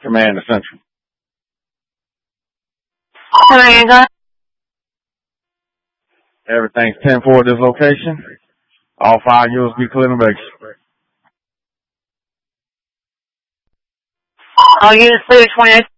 Command to Central. Command, go ahead. Everything's 10-4 at this location. All 5 USB clear and base. All units clear 28.